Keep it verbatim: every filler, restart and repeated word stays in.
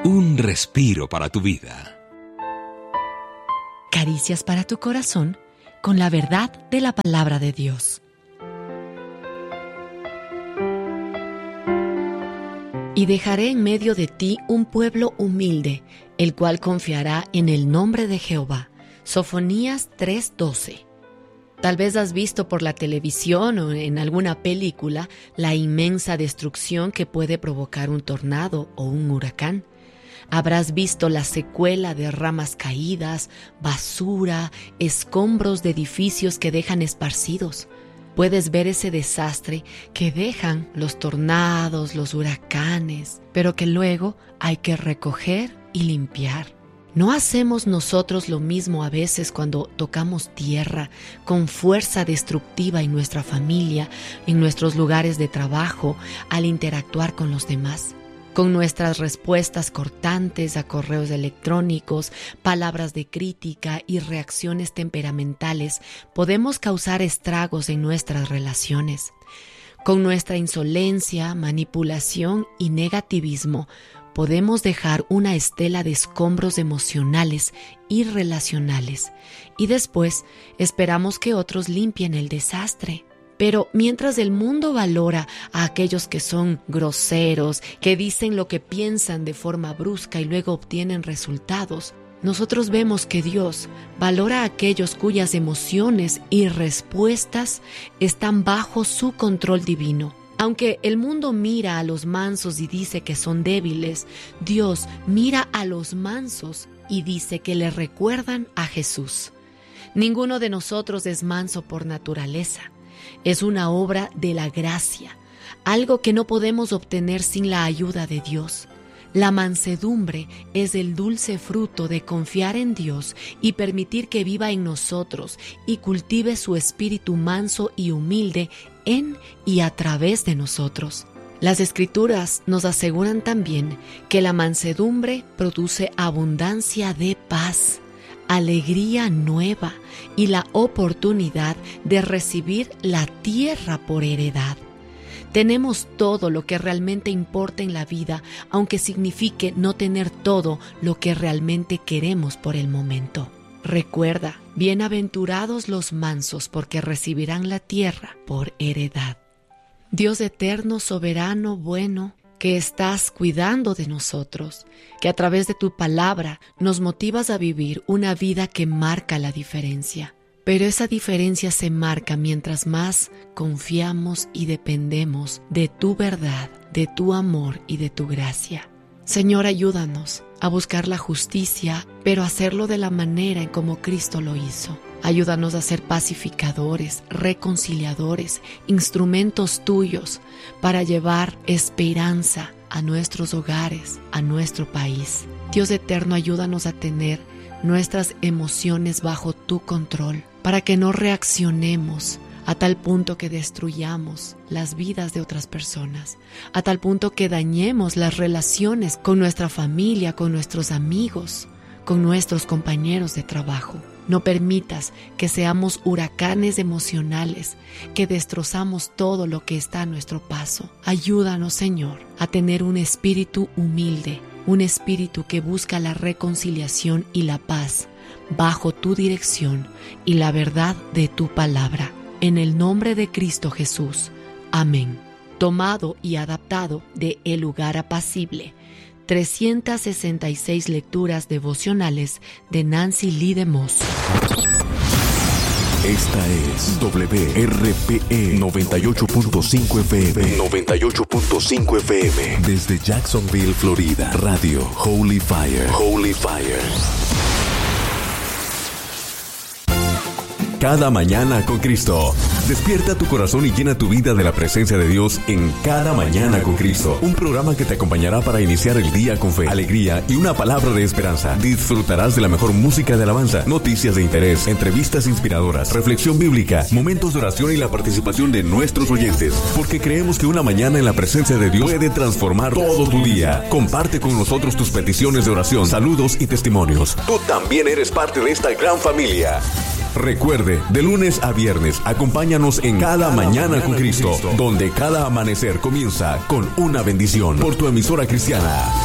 Un respiro para tu vida. Caricias para tu corazón con la verdad de la palabra de Dios. Y dejaré en medio de ti un pueblo humilde, el cual confiará en el nombre de Jehová. Sofonías tres doce. Tal vez has visto por la televisión o en alguna película la inmensa destrucción que puede provocar un tornado o un huracán. Habrás visto la secuela de ramas caídas, basura, escombros de edificios que dejan esparcidos. Puedes ver ese desastre que dejan los tornados, los huracanes, pero que luego hay que recoger y limpiar. ¿No hacemos nosotros lo mismo a veces cuando tocamos tierra con fuerza destructiva en nuestra familia, en nuestros lugares de trabajo, al interactuar con los demás? Con nuestras respuestas cortantes a correos electrónicos, palabras de crítica y reacciones temperamentales, podemos causar estragos en nuestras relaciones. Con nuestra insolencia, manipulación y negativismo, podemos dejar una estela de escombros emocionales y relacionales, y después esperamos que otros limpien el desastre. Pero mientras el mundo valora a aquellos que son groseros, que dicen lo que piensan de forma brusca y luego obtienen resultados, nosotros vemos que Dios valora a aquellos cuyas emociones y respuestas están bajo su control divino. Aunque el mundo mira a los mansos y dice que son débiles, Dios mira a los mansos y dice que le recuerdan a Jesús. Ninguno de nosotros es manso por naturaleza. Es una obra de la gracia, algo que no podemos obtener sin la ayuda de Dios. La mansedumbre es el dulce fruto de confiar en Dios y permitir que viva en nosotros y cultive su espíritu manso y humilde en y a través de nosotros. Las Escrituras nos aseguran también que la mansedumbre produce abundancia de paz, alegría nueva y la oportunidad de recibir la tierra por heredad. Tenemos todo lo que realmente importa en la vida, aunque signifique no tener todo lo que realmente queremos por el momento. Recuerda, bienaventurados los mansos, porque recibirán la tierra por heredad. Dios eterno, soberano, bueno, que estás cuidando de nosotros, que a través de tu palabra nos motivas a vivir una vida que marca la diferencia. Pero esa diferencia se marca mientras más confiamos y dependemos de tu verdad, de tu amor y de tu gracia. Señor, ayúdanos a buscar la justicia, pero hacerlo de la manera en como Cristo lo hizo. Ayúdanos a ser pacificadores, reconciliadores, instrumentos tuyos para llevar esperanza a nuestros hogares, a nuestro país. Dios eterno, ayúdanos a tener nuestras emociones bajo tu control, para que no reaccionemos a tal punto que destruyamos las vidas de otras personas, a tal punto que dañemos las relaciones con nuestra familia, con nuestros amigos, con nuestros compañeros de trabajo. No permitas que seamos huracanes emocionales, que destrozamos todo lo que está a nuestro paso. Ayúdanos, Señor, a tener un espíritu humilde, un espíritu que busca la reconciliación y la paz bajo tu dirección y la verdad de tu palabra. En el nombre de Cristo Jesús. Amén. Tomado y adaptado de El Lugar Apacible. trescientas sesenta y seis lecturas devocionales de Nancy Lee DeMoss. Esta es W R P E noventa y ocho punto cinco F M. noventa y ocho punto cinco F M. Desde Jacksonville, Florida. Radio Holy Fire. Holy Fire. Cada mañana con Cristo. Despierta tu corazón y llena tu vida de la presencia de Dios en Cada Mañana con Cristo. Un programa que te acompañará para iniciar el día con fe, alegría y una palabra de esperanza. Disfrutarás de la mejor música de alabanza, noticias de interés, entrevistas inspiradoras, reflexión bíblica, momentos de oración y la participación de nuestros oyentes. Porque creemos que una mañana en la presencia de Dios puede transformar todo tu día. Comparte con nosotros tus peticiones de oración, saludos y testimonios. Tú también eres parte de esta gran familia. Recuerde, de lunes a viernes, acompáñanos en Cada Mañana, Mañana con Cristo, con Cristo, donde cada amanecer comienza con una bendición. Por tu emisora cristiana,